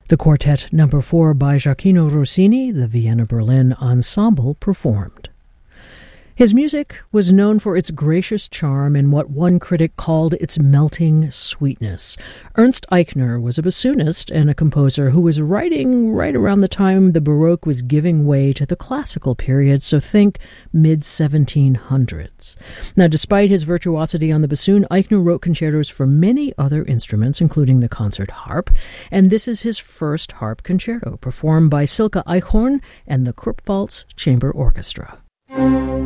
The Quartet No. 4 by Gioacchino Rossini, the Vienna-Berlin Ensemble, performed. His music was known for its gracious charm and what one critic called its melting sweetness. Ernst Eichner was a bassoonist and a composer who was writing right around the time the Baroque was giving way to the classical period, so think mid-1700s. Now, despite his virtuosity on the bassoon, Eichner wrote concertos for many other instruments, including the concert harp, and this is his first harp concerto, performed by Silke Eichhorn and the Krupp Waltz Chamber Orchestra.